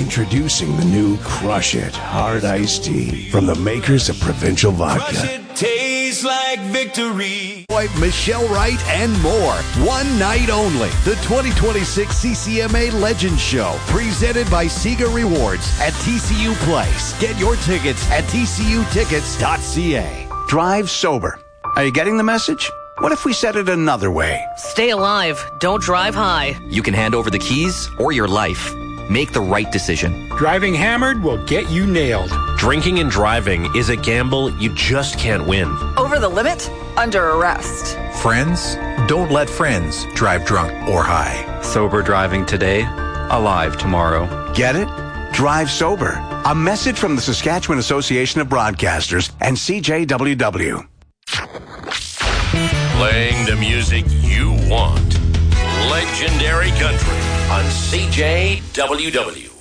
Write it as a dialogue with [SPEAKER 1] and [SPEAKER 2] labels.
[SPEAKER 1] Introducing the new Crush It Hard Iced Tea from the makers of Provincial Vodka.
[SPEAKER 2] Crush it, tastes like victory.
[SPEAKER 3] Michelle Wright and more. One night only. The 2026 CCMA Legends Show. Presented by Sega Rewards at TCU Place. Get your tickets at tcutickets.ca.
[SPEAKER 4] Drive sober. Are you getting the message? What if we said it another way?
[SPEAKER 5] Stay alive. Don't drive high.
[SPEAKER 6] You can hand over the keys or your life. Make the right decision.
[SPEAKER 7] Driving hammered will get you nailed.
[SPEAKER 8] Drinking and driving is a gamble you just can't win.
[SPEAKER 9] Over the limit? Under arrest.
[SPEAKER 10] Friends? Don't let friends drive drunk or high.
[SPEAKER 11] Sober driving today, alive tomorrow.
[SPEAKER 4] Get it? Drive sober. A message from the Saskatchewan Association of Broadcasters and CJWW.
[SPEAKER 12] Playing the music you want. Legendary Country on CJWW.